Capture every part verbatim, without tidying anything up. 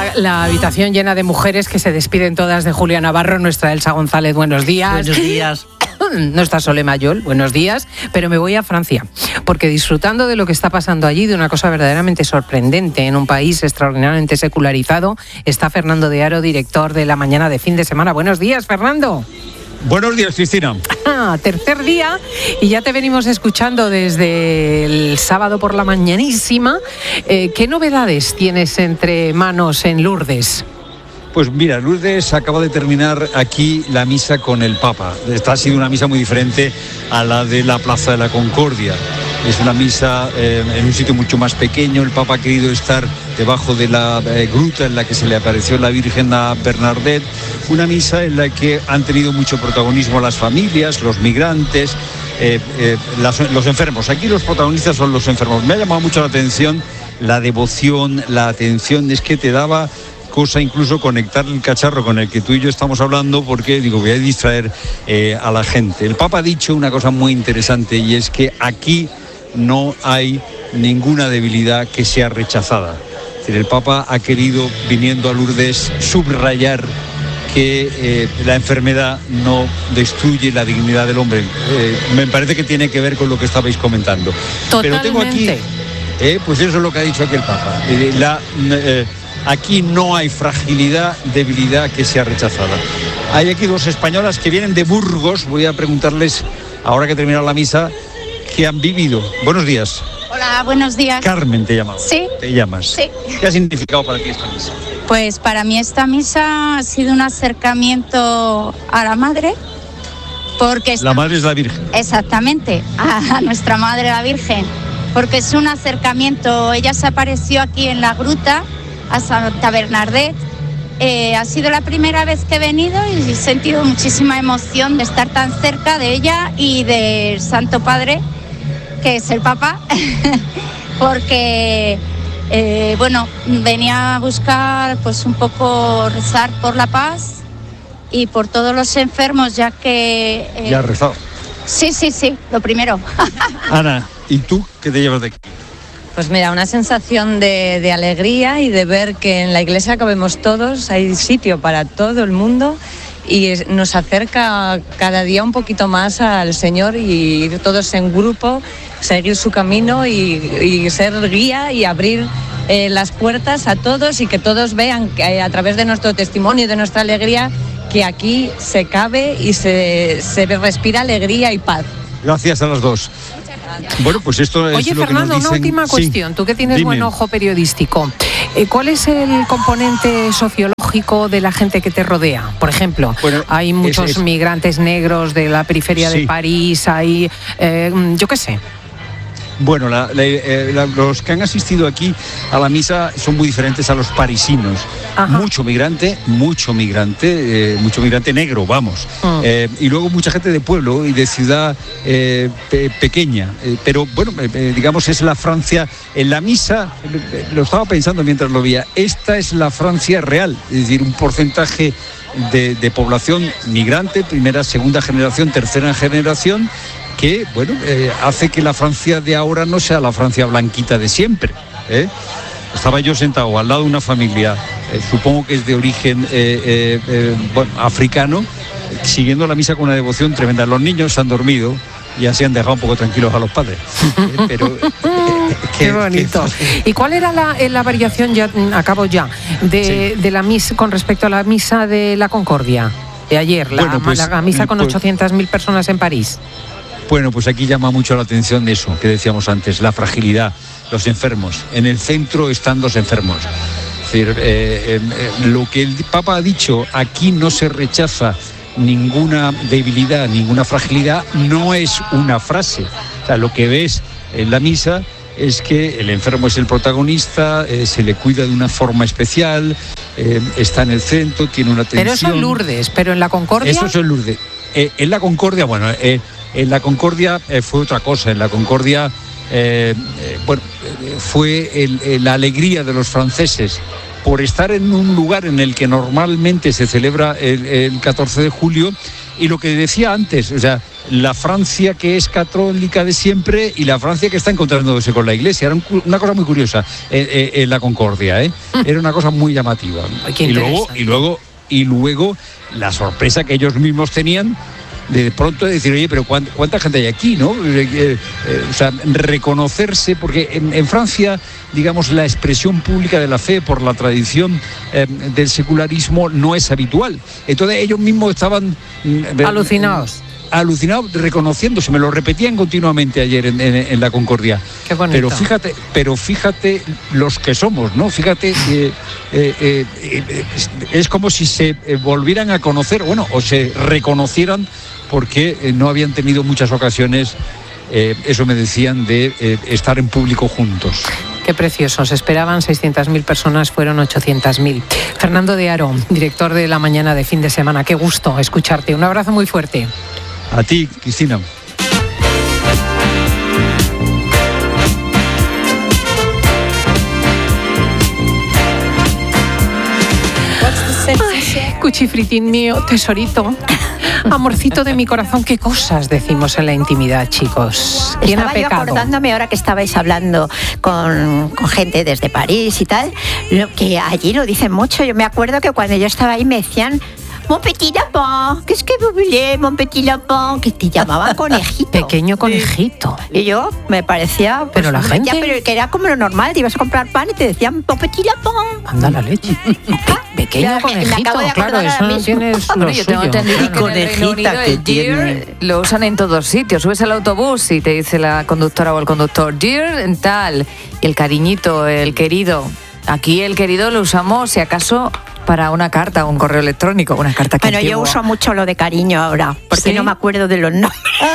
la, la habitación llena de mujeres que se despiden todas de Julia Navarro, nuestra Elsa González, buenos días. Buenos días. No está Sole Mayol, buenos días, pero me voy a Francia, porque disfrutando de lo que está pasando allí, de una cosa verdaderamente sorprendente en un país extraordinariamente secularizado, está Fernando de Aro, director de La Mañana de Fin de Semana. Buenos días, Fernando. Buenos días, Cristina. Ah, tercer día y ya te venimos escuchando desde el sábado por la mañanísima. Eh, ¿Qué novedades tienes entre manos en Lourdes? Pues mira, Lourdes acaba de terminar aquí la misa con el Papa. Esta ha sido una misa muy diferente a la de la Plaza de la Concordia. Es una misa eh, en un sitio mucho más pequeño. El Papa ha querido estar debajo de la eh, gruta en la que se le apareció la Virgen a Bernadette. Una misa en la que han tenido mucho protagonismo las familias, los migrantes, eh, eh, las, los enfermos. Aquí los protagonistas son los enfermos. Me ha llamado mucho la atención la devoción, la atención. Es que te daba cosa incluso conectar el cacharro con el que tú y yo estamos hablando, porque digo, voy a distraer eh, a la gente. El Papa ha dicho una cosa muy interesante, y es que aquí no hay ninguna debilidad que sea rechazada. Es decir, el Papa ha querido, viniendo a Lourdes, subrayar que eh, la enfermedad no destruye la dignidad del hombre. Eh, me parece que tiene que ver con lo que estabais comentando. Totalmente. Pero tengo aquí, eh, pues eso es lo que ha dicho aquí el Papa. Eh, la... Eh, Aquí no hay fragilidad, debilidad que sea rechazada. Hay aquí dos españolas que vienen de Burgos. Voy a preguntarles, ahora que termina la misa, qué han vivido. Buenos días. Hola, buenos días. Carmen te llamas. Sí. Te llamas. Sí. ¿Qué ha significado para ti esta misa? Pues para mí esta misa ha sido un acercamiento a la Madre. Porque la Madre es la Virgen. Exactamente, a nuestra Madre la Virgen. Porque es un acercamiento. Ella se apareció aquí en la gruta, a Santa Bernadette. Eh, ha sido la primera vez que he venido y he sentido muchísima emoción de estar tan cerca de ella y del Santo Padre, que es el Papa, porque eh, bueno, venía a buscar pues un poco rezar por la paz y por todos los enfermos, ya que... Eh, ¿Ya has rezado? Sí, sí, sí, lo primero. Ana, ¿y tú qué te llevas de aquí? Pues mira, una sensación de, de alegría y de ver que en la iglesia cabemos todos, hay sitio para todo el mundo y es, nos acerca cada día un poquito más al Señor, y ir todos en grupo, seguir su camino y, y ser guía y abrir eh, las puertas a todos, y que todos vean que a través de nuestro testimonio y de nuestra alegría que aquí se cabe y se, se respira alegría y paz. Gracias a las dos. Bueno, pues esto es Oye, lo Fernando, que nos dicen. una última cuestión. Sí. Tú que tienes Dime. buen ojo periodístico. Eh, ¿Cuál es el componente sociológico de la gente que te rodea? Por ejemplo, bueno, hay muchos es, es... migrantes negros de la periferia sí. de París, hay, eh, yo qué sé. Bueno, la, la, la, los que han asistido aquí a la misa son muy diferentes a los parisinos. Ajá. Mucho migrante, mucho migrante, eh, mucho migrante negro, vamos. Uh. Eh, y luego mucha gente de pueblo y de ciudad eh, pe- pequeña. Eh, pero bueno, eh, digamos, es la Francia. En la misa, lo estaba pensando mientras lo veía, esta es la Francia real. Es decir, un porcentaje de, de población migrante, primera, segunda generación, tercera generación, que, bueno, eh, hace que la Francia de ahora no sea la Francia blanquita de siempre, ¿eh? Estaba yo sentado al lado de una familia, eh, supongo que es de origen eh, eh, eh, bueno, africano, siguiendo la misa con una devoción tremenda. Los niños se han dormido y así han dejado un poco tranquilos a los padres. Eh, pero, eh, qué, qué bonito. Qué... ¿Y cuál era la, la variación, ya acabo ya, de, sí. de la misa con respecto a la misa de la Concordia de ayer, la, bueno, pues, la misa con pues, ochocientas mil personas en París? Bueno, pues aquí llama mucho la atención eso que decíamos antes, la fragilidad, los enfermos. En el centro están los enfermos. Es decir, eh, eh, lo que el Papa ha dicho, aquí no se rechaza ninguna debilidad, ninguna fragilidad, no es una frase. O sea, lo que ves en la misa es que el enfermo es el protagonista, eh, se le cuida de una forma especial, eh, está en el centro, tiene una atención. Pero eso en Lourdes, pero en la Concordia... Eso es en Lourdes. Eh, en la Concordia, bueno... Eh, En la Concordia eh, fue otra cosa. En la Concordia eh, eh, bueno, eh, fue el, eh, la alegría de los franceses por estar en un lugar en el que normalmente se celebra el, el catorce de julio, y lo que decía antes, o sea, la Francia que es católica de siempre y la Francia que está encontrándose con la Iglesia. Era un, una cosa muy curiosa en eh, eh, la Concordia, ¿eh? Era una cosa muy llamativa. Y luego, y luego, y luego la sorpresa que ellos mismos tenían de pronto decir, oye, pero ¿cuánta, cuánta gente hay aquí, no? Eh, eh, o sea, reconocerse, porque en, en Francia, digamos, la expresión pública de la fe por la tradición eh, del secularismo no es habitual. Entonces ellos mismos estaban eh, alucinados. alucinados, reconociéndose, me lo repetían continuamente ayer en, en, en la Concordia. Qué bonito. Pero fíjate, pero fíjate los que somos, ¿no? Fíjate, eh, eh, eh, eh, es como si se volvieran a conocer, bueno, o se reconocieran, porque eh, no habían tenido muchas ocasiones, eh, eso me decían, de eh, estar en público juntos. Qué preciosos. Esperaban seiscientas mil personas, fueron ochocientas mil. Fernando de Aro, director de La Mañana de Fin de Semana. Qué gusto escucharte. Un abrazo muy fuerte. A ti, Cristina. Ay, cuchifritín mío, tesorito, amorcito de mi corazón, qué cosas decimos en la intimidad, chicos. ¿Quién Estaba ha pecado? yo acordándome ahora que estabais hablando con, con gente desde París y tal, lo que allí lo dicen mucho. Yo me acuerdo que cuando yo estaba ahí me decían Mon petit lapin, qu'est-ce que vous voulez, mon petit lapin, que te llamaban conejito. Pequeño conejito. Y yo me parecía... Pues, pero la gente... Ya, pero que era como lo normal, te ibas a comprar pan y te decían mon petit lapin. Anda la leche. Pequeño me, conejito, me acabo de claro, eso no tienes lo yo tengo suyo. entendido Claro. que en el Reino Unido el dear lo usan en todos sitios. Subes al autobús y te dice la conductora o el conductor dear en tal, y el cariñito, el querido. Aquí el querido lo usamos, si acaso, para una carta, un correo electrónico, una carta que Bueno, yo uso mucho lo de cariño ahora, porque ¿Sí? no me acuerdo de los nombres.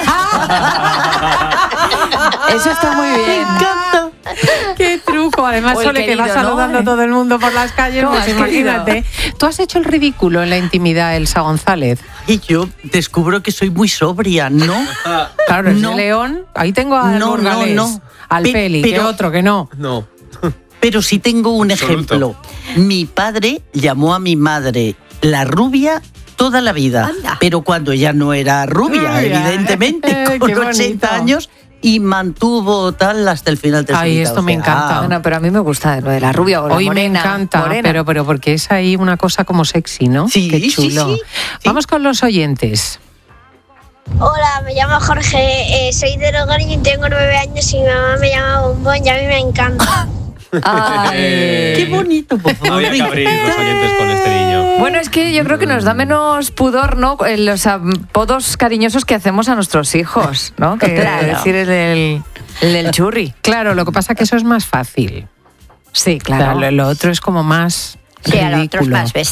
Eso está muy bien. Me encanta. Qué truco. Además, O el Sole, que querido, vas saludando ¿no? a todo el mundo por las calles, ¿Cómo pues has imagínate. ¿Tú has hecho el ridículo en la intimidad, Elsa González? Y yo descubro que soy muy sobria, ¿no? Claro, es No. de León. Ahí tengo a No, no, no. al Pe- Peli, que pero- otro, que no. No. Pero sí tengo un Absoluto. ejemplo. Mi padre llamó a mi madre la rubia toda la vida, Anda. pero cuando ya no era rubia, Rubia, evidentemente, eh, con qué ochenta bonito. años, y mantuvo tal hasta el final de su Ay, vida. esto o me sea, encanta. Bueno, pero a mí me gusta lo de la rubia o la Hoy morena. me encanta, morena. pero, pero porque es ahí una cosa como sexy, ¿no? Sí, Qué sí, chulo. sí, sí. Vamos con los oyentes. Hola, me llamo Jorge, eh, soy de Logroño y tengo nueve años y mi mamá me llama Bombón y a mí me encanta. Ay. Qué bonito, por favor. Había me que abrir los encanta. oyentes con este niño. Bueno, es que yo creo que nos da menos pudor, ¿no? Eh, Los apodos cariñosos que hacemos a nuestros hijos, ¿no? Que Claro. decir el del, el del churri. Claro, lo que pasa es que eso es más fácil. Sí, claro. Lo, lo otro es como más Sí, a lo otro es ridículo. más bestia.